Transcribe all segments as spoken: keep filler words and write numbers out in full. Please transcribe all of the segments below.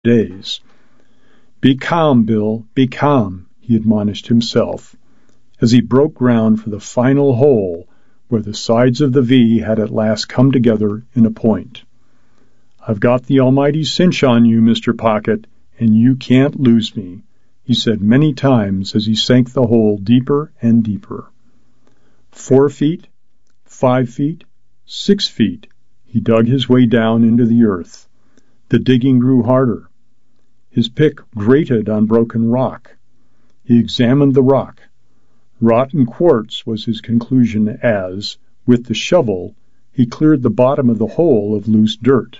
days. "Be calm, Bill, be calm," he admonished himself, as he broke ground for the final hole where the sides of the V had at last come together in a point. "I've got the almighty cinch on you, Mister Pocket, and you can't lose me," he said many times as he sank the hole deeper and deeper. Four feet, five feet, six feet, he dug his way down into the earth. The digging grew harder. His pick grated on broken rock. He examined the rock. Rotten quartz was his conclusion as, with the shovel, he cleared the bottom of the hole of loose dirt.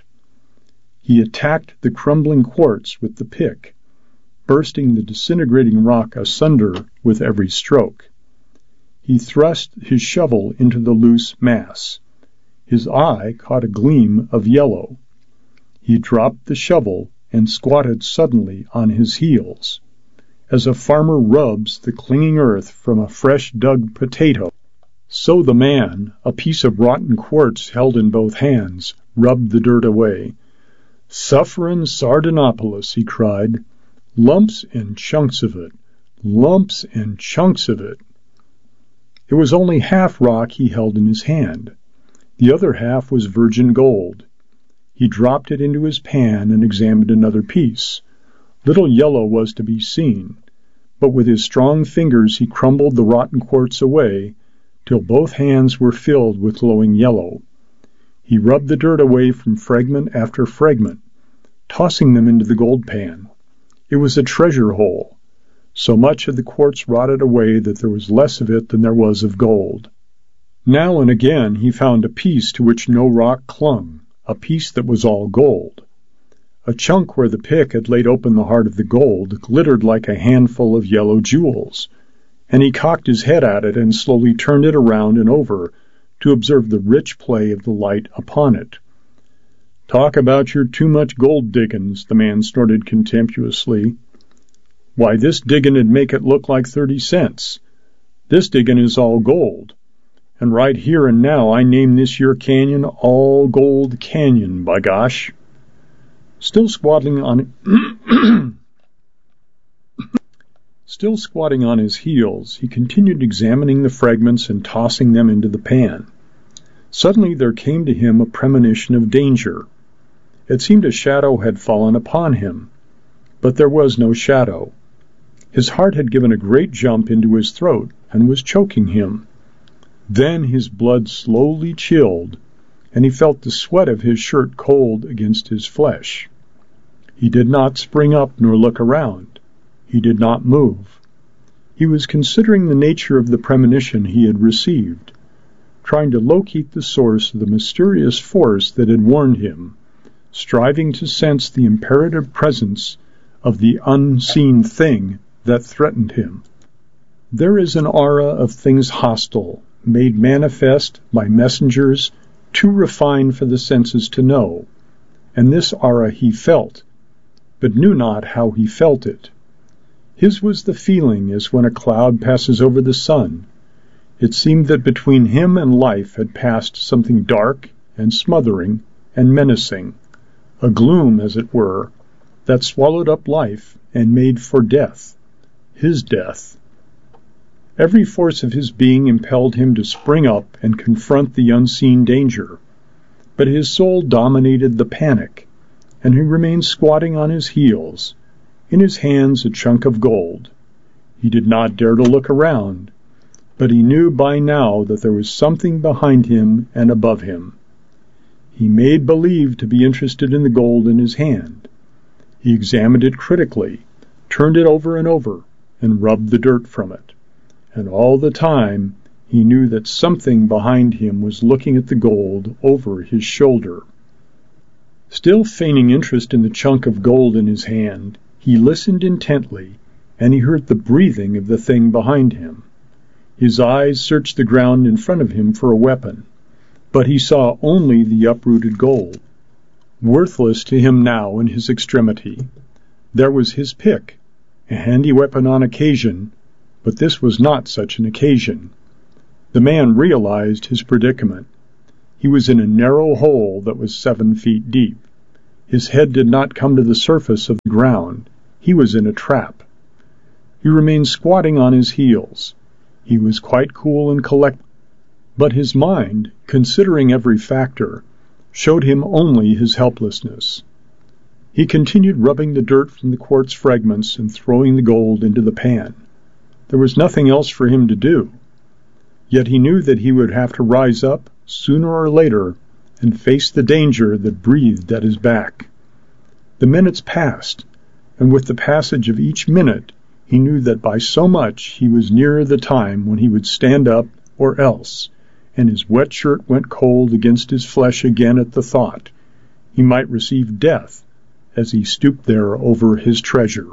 He attacked the crumbling quartz with the pick, bursting the disintegrating rock asunder with every stroke. He thrust his shovel into the loose mass. His eye caught a gleam of yellow. He dropped the shovel and squatted suddenly on his heels. As a farmer rubs the clinging earth from a fresh-dug potato, so the man, a piece of rotten quartz held in both hands, rubbed the dirt away. "Sufferin' Sardanapalus," he cried. "Lumps and chunks of it, lumps and chunks of it." It was only half rock he held in his hand. The other half was virgin gold. He dropped it into his pan and examined another piece. Little yellow was to be seen, but with his strong fingers he crumbled the rotten quartz away till both hands were filled with glowing yellow. He rubbed the dirt away from fragment after fragment, tossing them into the gold pan. It was a treasure hole. So much had the quartz rotted away that there was less of it than there was of gold. Now and again he found a piece to which no rock clung, a piece that was all gold. A chunk where the pick had laid open the heart of the gold glittered like a handful of yellow jewels, and he cocked his head at it and slowly turned it around and over to observe the rich play of the light upon it. "Talk about your too-much gold diggins," the man snorted contemptuously. "Why, this diggin' 'd make it look like thirty cents. This diggin' is all gold. And right here and now I name this here canyon All Gold Canyon, by gosh." Still squatting on Still squatting on his heels, he continued examining the fragments and tossing them into the pan. Suddenly there came to him a premonition of danger. It seemed a shadow had fallen upon him, but there was no shadow. His heart had given a great jump into his throat and was choking him. Then his blood slowly chilled, and he felt the sweat of his shirt cold against his flesh. He did not spring up nor look around. He did not move. He was considering the nature of the premonition he had received, trying to locate the source of the mysterious force that had warned him, striving to sense the imperative presence of the unseen thing that threatened him. There is an aura of things hostile, made manifest by messengers too refined for the senses to know, and this aura he felt, but knew not how he felt it. His was the feeling as when a cloud passes over the sun. It seemed that between him and life had passed something dark and smothering and menacing, a gloom, as it were, that swallowed up life and made for death, his death. Every force of his being impelled him to spring up and confront the unseen danger, but his soul dominated the panic, and he remained squatting on his heels, in his hands a chunk of gold. He did not dare to look around, but he knew by now that there was something behind him and above him. He made believe to be interested in the gold in his hand. He examined it critically, turned it over and over, and rubbed the dirt from it. And all the time he knew that something behind him was looking at the gold over his shoulder. Still feigning interest in the chunk of gold in his hand, he listened intently, and he heard the breathing of the thing behind him. His eyes searched the ground in front of him for a weapon, but he saw only the uprooted gold. Worthless to him now in his extremity, there was his pick, a handy weapon on occasion, but this was not such an occasion. The man realized his predicament. He was in a narrow hole that was seven feet deep. His head did not come to the surface of the ground. He was in a trap. He remained squatting on his heels. He was quite cool and collected, but his mind, considering every factor, showed him only his helplessness. He continued rubbing the dirt from the quartz fragments and throwing the gold into the pan. There was nothing else for him to do. Yet he knew that he would have to rise up, sooner or later, and face the danger that breathed at his back. The minutes passed, and with the passage of each minute, he knew that by so much he was nearer the time when he would stand up or else, and his wet shirt went cold against his flesh again at the thought, he might receive death as he stooped there over his treasure.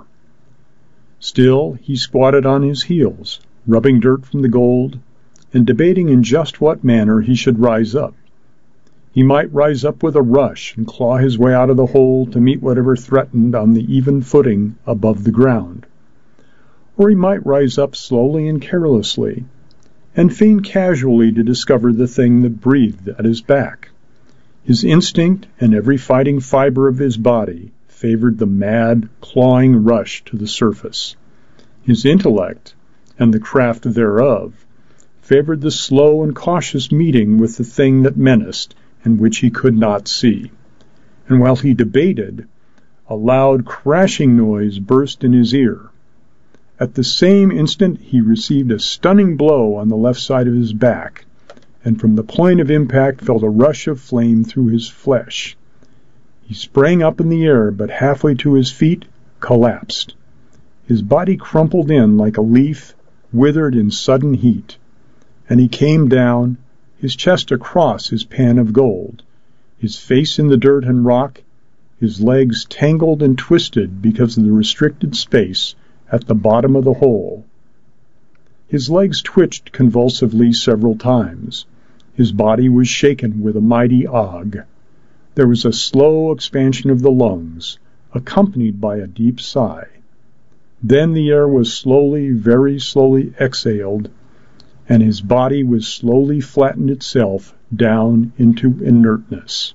Still, he squatted on his heels, rubbing dirt from the gold, and debating in just what manner he should rise up. He might rise up with a rush and claw his way out of the hole to meet whatever threatened on the even footing above the ground. Or he might rise up slowly and carelessly, and feign casually to discover the thing that breathed at his back. His instinct and every fighting fiber of his body favored the mad, clawing rush to the surface. His intellect, and the craft thereof, favored the slow and cautious meeting with the thing that menaced and which he could not see. And while he debated, a loud crashing noise burst in his ear. At the same instant he received a stunning blow on the left side of his back, and from the point of impact felt a rush of flame through his flesh. He sprang up in the air, but halfway to his feet, collapsed. His body crumpled in like a leaf, withered in sudden heat, and he came down, his chest across his pan of gold, his face in the dirt and rock, his legs tangled and twisted because of the restricted space at the bottom of the hole. His legs twitched convulsively several times. His body was shaken with a mighty ague. There was a slow expansion of the lungs, accompanied by a deep sigh. Then the air was slowly, very slowly exhaled, and his body was slowly flattened itself down into inertness.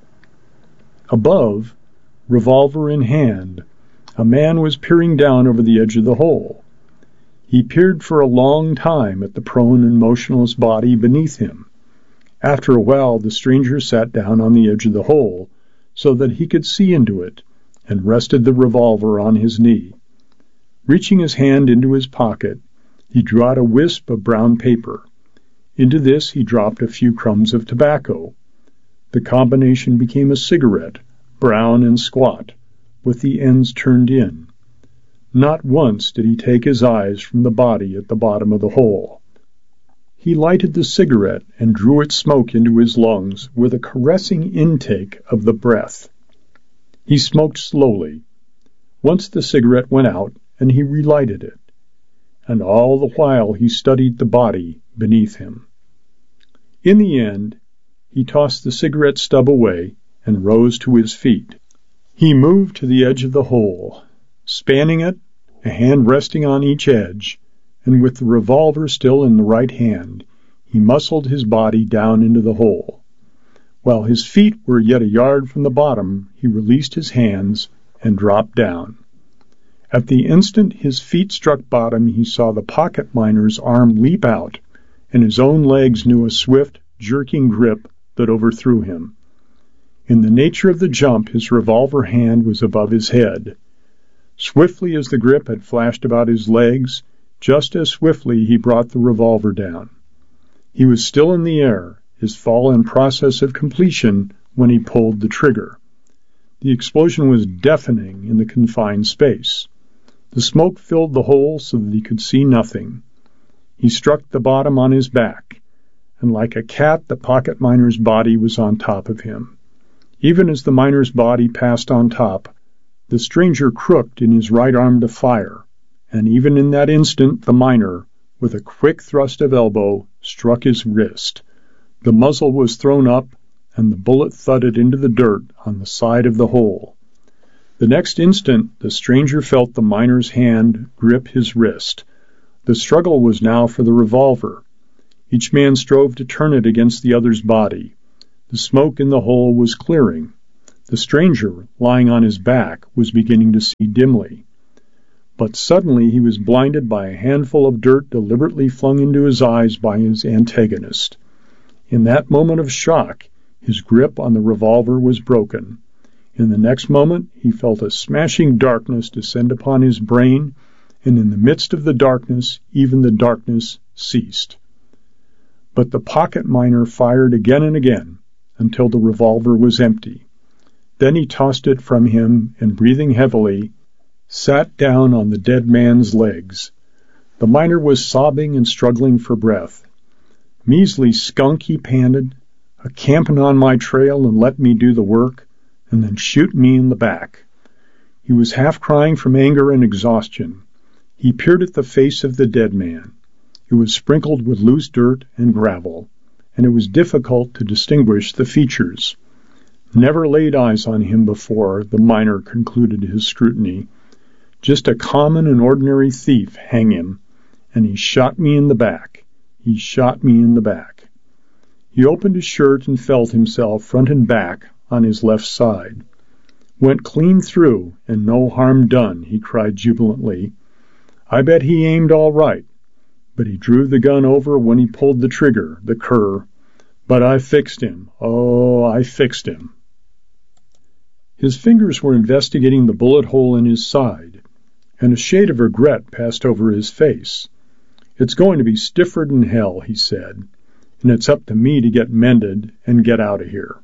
Above, revolver in hand, a man was peering down over the edge of the hole. He peered for a long time at the prone and motionless body beneath him. After a while, the stranger sat down on the edge of the hole so that he could see into it, and rested the revolver on his knee. Reaching his hand into his pocket, he drew out a wisp of brown paper. Into this he dropped a few crumbs of tobacco. The combination became a cigarette, brown and squat, with the ends turned in. Not once did he take his eyes from the body at the bottom of the hole. He lighted the cigarette and drew its smoke into his lungs with a caressing intake of the breath. He smoked slowly. Once the cigarette went out, and he relighted it. And all the while he studied the body beneath him. In the end, he tossed the cigarette stub away and rose to his feet. He moved to the edge of the hole, spanning it, a hand resting on each edge, and with the revolver still in the right hand, he muscled his body down into the hole. While his feet were yet a yard from the bottom, he released his hands and dropped down. At the instant his feet struck bottom, he saw the pocket miner's arm leap out, and his own legs knew a swift, jerking grip that overthrew him. In the nature of the jump, his revolver hand was above his head. Swiftly as the grip had flashed about his legs, just as swiftly he brought the revolver down. He was still in the air, his fall in process of completion, when he pulled the trigger. The explosion was deafening in the confined space. The smoke filled the hole so that he could see nothing. He struck the bottom on his back, and like a cat the pocket miner's body was on top of him. Even as the miner's body passed on top, the stranger crooked in his right arm to fire, and even in that instant the miner, with a quick thrust of elbow, struck his wrist. The muzzle was thrown up, and the bullet thudded into the dirt on the side of the hole. The next instant the stranger felt the miner's hand grip his wrist. The struggle was now for the revolver. Each man strove to turn it against the other's body. The smoke in the hole was clearing. The stranger, lying on his back, was beginning to see dimly. But suddenly he was blinded by a handful of dirt deliberately flung into his eyes by his antagonist. In that moment of shock, his grip on the revolver was broken. In the next moment, he felt a smashing darkness descend upon his brain, and in the midst of the darkness, even the darkness ceased. But the pocket miner fired again and again, until the revolver was empty. Then he tossed it from him, and breathing heavily, sat down on the dead man's legs. The miner was sobbing and struggling for breath. "Measly skunk," he panted, "a campin' on my trail and let me do the work, and then shoot me in the back." He was half crying from anger and exhaustion. He peered at the face of the dead man. It was sprinkled with loose dirt and gravel, and it was difficult to distinguish the features. Never laid eyes on him before, the miner concluded his scrutiny. Just a common and ordinary thief, hang him, and he shot me in the back. He shot me in the back. He opened his shirt and felt himself front and back on his left side. "Went clean through, and no harm done," he cried jubilantly. "I bet he aimed all right, but he drew the gun over when he pulled the trigger, the cur. But I fixed him. Oh, I fixed him." His fingers were investigating the bullet hole in his side, and a shade of regret passed over his face. "It's going to be stiffer than hell," he said, "and it's up to me to get mended and get out of here."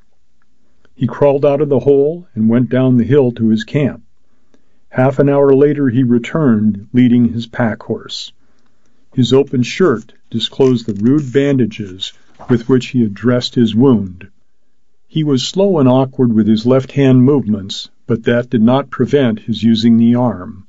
He crawled out of the hole and went down the hill to his camp. Half an hour later he returned, leading his pack horse. His open shirt disclosed the rude bandages with which he had dressed his wound. He was slow and awkward with his left-hand movements, but that did not prevent his using the arm.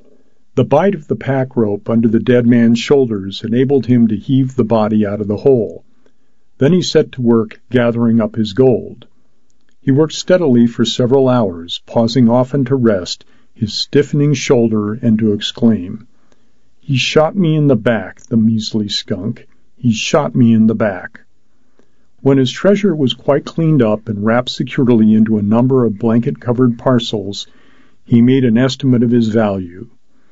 The bite of the pack rope under the dead man's shoulders enabled him to heave the body out of the hole. Then he set to work gathering up his gold. He worked steadily for several hours, pausing often to rest his stiffening shoulder and to exclaim, "He shot me in the back, the measly skunk. He shot me in the back." When his treasure was quite cleaned up and wrapped securely into a number of blanket-covered parcels, he made an estimate of his value.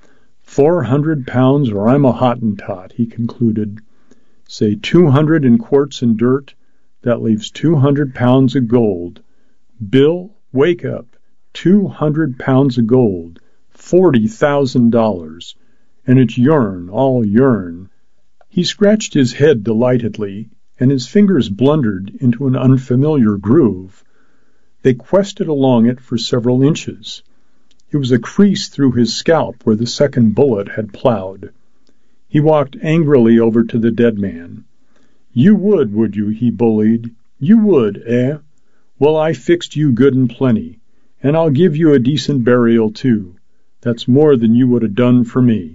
Four hundred pounds or I'm a Hottentot," he concluded. "Say two hundred in quartz and dirt, that leaves two hundred pounds of gold. Bill, wake up. Two hundred pounds of gold. Forty thousand dollars. And it's yourn, all yourn." He scratched his head delightedly, and his fingers blundered into an unfamiliar groove. They quested along it for several inches. It was a crease through his scalp where the second bullet had plowed. He walked angrily over to the dead man. "You would, would you?" he bullied. "You would, eh? Well, I fixed you good and plenty, and I'll give you a decent burial, too. That's more than you would have done for me."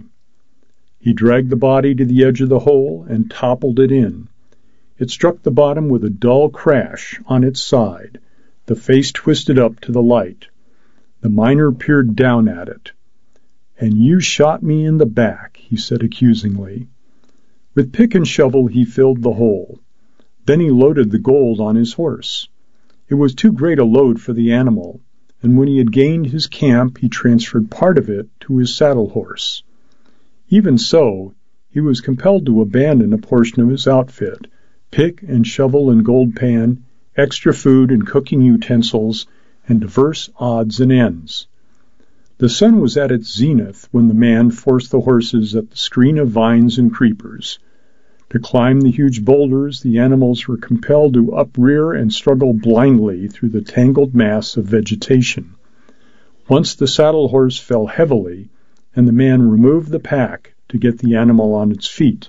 He dragged the body to the edge of the hole and toppled it in. It struck the bottom with a dull crash on its side. The face twisted up to the light. The miner peered down at it. "And you shot me in the back," he said accusingly. With pick and shovel he filled the hole. Then he loaded the gold on his horse. It was too great a load for the animal, and when he had gained his camp he transferred part of it to his saddle horse. Even so, he was compelled to abandon a portion of his outfit, pick and shovel and gold pan, extra food and cooking utensils, and diverse odds and ends. The sun was at its zenith when the man forced the horses at the screen of vines and creepers. To climb the huge boulders, the animals were compelled to uprear and struggle blindly through the tangled mass of vegetation. Once the saddle horse fell heavily, and the man removed the pack to get the animal on its feet.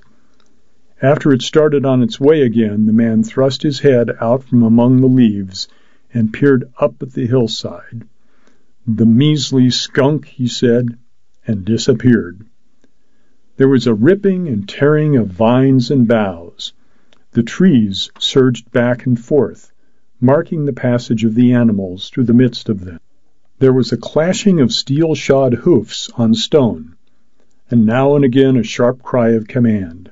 After it started on its way again, the man thrust his head out from among the leaves and peered up at the hillside. "The measly skunk," he said, and disappeared. There was a ripping and tearing of vines and boughs. The trees surged back and forth, marking the passage of the animals through the midst of them. There was a clashing of steel-shod hoofs on stone, and now and again a sharp cry of command.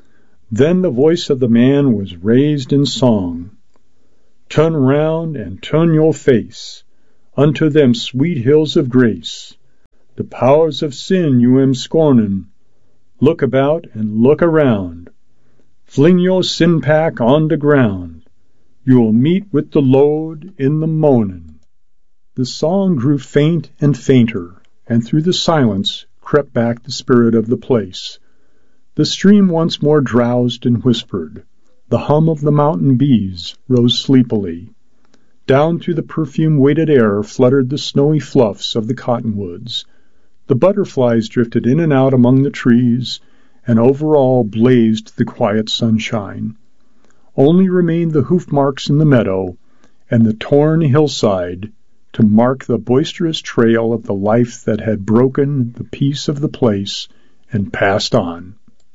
Then the voice of the man was raised in song. "Turn round and turn your face. unto them sweet hills of grace. The powers of sin you am scornin', look about and look around. Fling your sin pack on the ground. You'll meet with the Lord in the mornin'. The song grew faint and fainter, and through the silence crept back the spirit of the place. The stream once more drowsed and whispered. The hum of the mountain bees rose sleepily. Down through the perfume-weighted air fluttered the snowy fluffs of the cottonwoods. The butterflies drifted in and out among the trees, and over all blazed the quiet sunshine. Only remained the hoof marks in the meadow and the torn hillside to mark the boisterous trail of the life that had broken the peace of the place and passed on.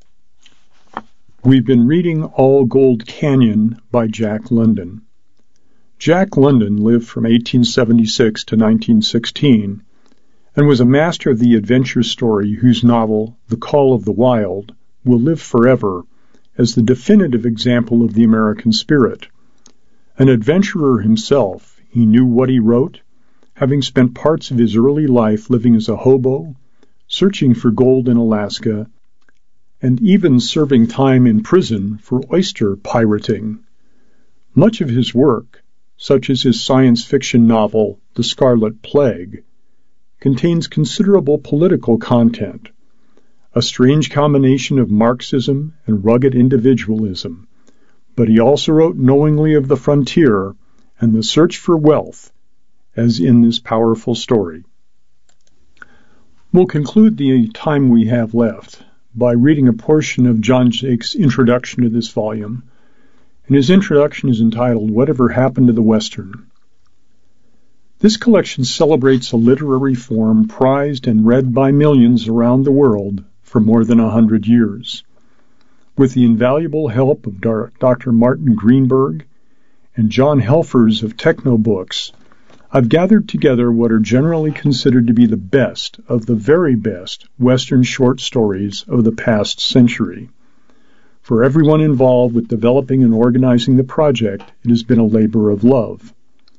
We've been reading All Gold Canyon by Jack London. Jack London lived from eighteen seventy-six to nineteen sixteen and was a master of the adventure story whose novel, The Call of the Wild, will live forever as the definitive example of the American spirit. An adventurer himself, he knew what he wrote, having spent parts of his early life living as a hobo, searching for gold in Alaska, and even serving time in prison for oyster pirating. Much of his work, such as his science fiction novel, The Scarlet Plague, contains considerable political content, a strange combination of Marxism and rugged individualism, but he also wrote knowingly of the frontier and the search for wealth, as in this powerful story. We'll conclude the time we have left by reading a portion of John Jake's introduction to this volume, and his introduction is entitled Whatever Happened to the Western. This collection celebrates a literary form prized and read by millions around the world for more than a hundred years. With the invaluable help of Doctor Martin Greenberg and John Helfers of Technobooks, I've gathered together what are generally considered to be the best of the very best Western short stories of the past century. For everyone involved with developing and organizing the project, it has been a labor of love.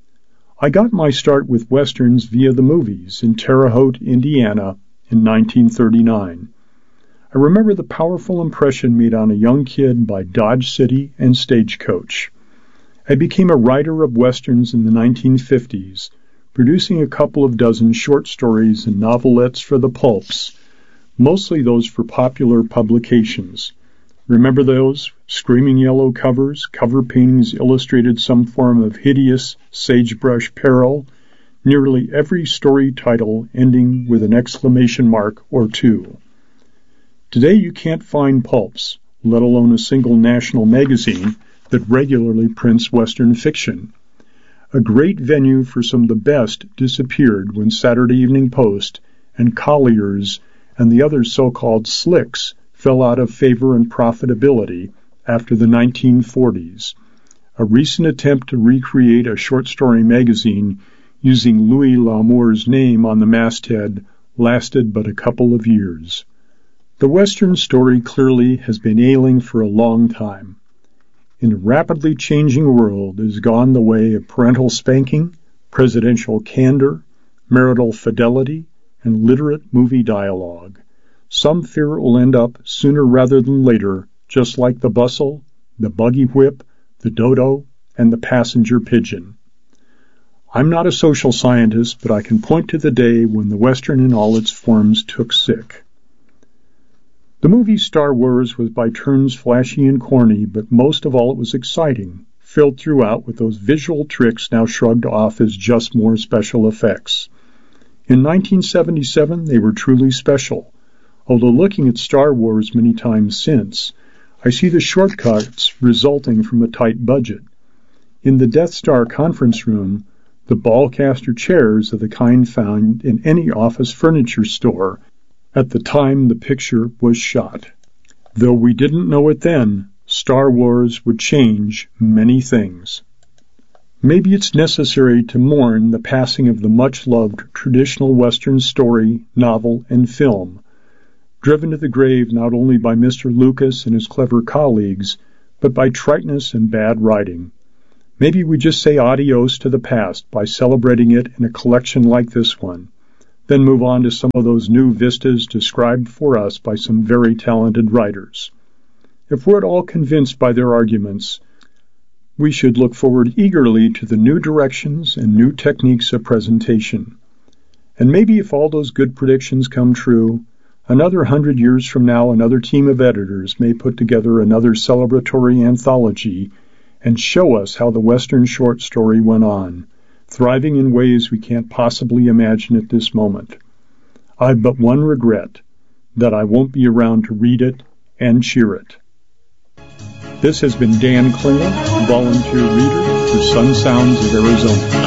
I got my start with Westerns via the movies in Terre Haute, Indiana, in nineteen thirty-nine. I remember the powerful impression made on a young kid by Dodge City and Stagecoach. I became a writer of Westerns in the nineteen fifties, producing a couple of dozen short stories and novelettes for the pulps, mostly those for popular publications. Remember those? Screaming yellow covers, cover paintings illustrated some form of hideous sagebrush peril, nearly every story title ending with an exclamation mark or two. Today you can't find pulps, let alone a single national magazine, that regularly prints Western fiction. A great venue for some of the best disappeared when Saturday Evening Post and Collier's and the other so-called slicks fell out of favor and profitability after the nineteen forties. A recent attempt to recreate a short story magazine using Louis L'Amour's name on the masthead lasted but a couple of years. The Western story clearly has been ailing for a long time. In a rapidly changing world has gone the way of parental spanking, presidential candor, marital fidelity, and literate movie dialogue. Some fear it will end up sooner rather than later, just like the bustle, the buggy whip, the dodo, and the passenger pigeon. I'm not a social scientist, but I can point to the day when the Western in all its forms took sick. The movie Star Wars was by turns flashy and corny, but most of all it was exciting, filled throughout with those visual tricks now shrugged off as just more special effects. In nineteen seventy-seven, they were truly special. Although looking at Star Wars many times since, I see the shortcuts resulting from a tight budget. In the Death Star conference room, the ballcaster chairs of the kind found in any office furniture store at the time the picture was shot. Though we didn't know it then, Star Wars would change many things. Maybe it's necessary to mourn the passing of the much-loved traditional Western story, novel, and film, driven to the grave not only by Mister Lucas and his clever colleagues, but by triteness and bad writing. Maybe we just say adios to the past by celebrating it in a collection like this one, then move on to some of those new vistas described for us by some very talented writers. If we're at all convinced by their arguments, we should look forward eagerly to the new directions and new techniques of presentation. And maybe if all those good predictions come true, another hundred years from now another team of editors may put together another celebratory anthology and show us how the Western short story went on, thriving in ways we can't possibly imagine at this moment. I've but one regret, that I won't be around to read it and cheer it. This has been Dan Klingel, volunteer reader for Sun Sounds of Arizona.